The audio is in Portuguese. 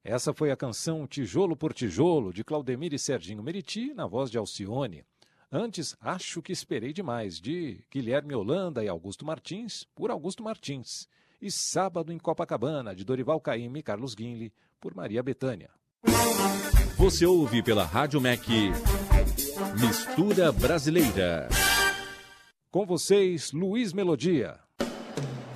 Essa foi a canção Tijolo por Tijolo, de Claudemir e Serginho Meriti, na voz de Alcione. Antes, Acho que Esperei Demais, de Guilherme Holanda e Augusto Martins, por Augusto Martins. E Sábado em Copacabana, de Dorival Caymmi e Carlos Guinle, por Maria Bethânia. Você ouve pela Rádio MEC Mistura Brasileira. Com vocês, Luiz Melodia.